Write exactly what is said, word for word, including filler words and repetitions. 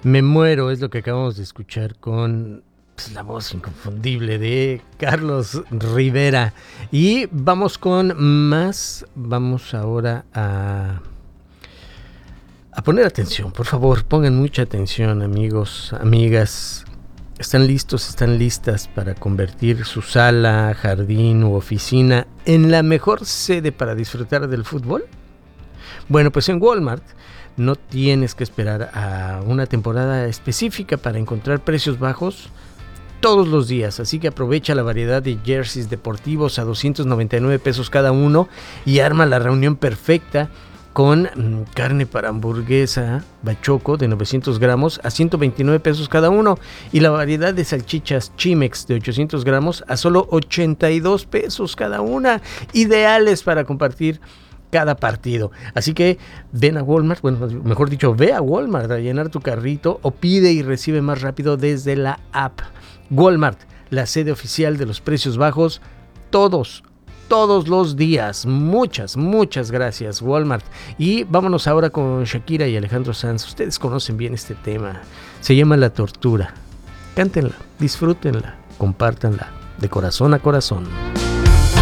Me muero, es lo que acabamos de escuchar con pues, la voz inconfundible de Carlos Rivera. Y vamos con más, vamos ahora a, a poner atención, por favor, pongan mucha atención, amigos, amigas. ¿Están listos, están listas para convertir su sala, jardín u oficina en la mejor sede para disfrutar del fútbol? Bueno, pues en Walmart no tienes que esperar a una temporada específica para encontrar precios bajos todos los días, así que aprovecha la variedad de jerseys deportivos a doscientos noventa y nueve pesos cada uno y arma la reunión perfecta con mmm, carne para hamburguesa bachoco de novecientos gramos a ciento veintinueve pesos cada uno y la variedad de salchichas Chimex de ochocientos gramos a solo ochenta y dos pesos cada una, ideales para compartir cada partido. Así que ven a Walmart, bueno, mejor dicho, ve a Walmart a llenar tu carrito o pide y recibe más rápido desde la app. Walmart, la sede oficial de los precios bajos, todos, todos los días. Muchas, muchas gracias, Walmart. Y vámonos ahora con Shakira y Alejandro Sanz. Ustedes conocen bien este tema. Se llama La Tortura. Cántenla, disfrútenla, compártanla de corazón a corazón.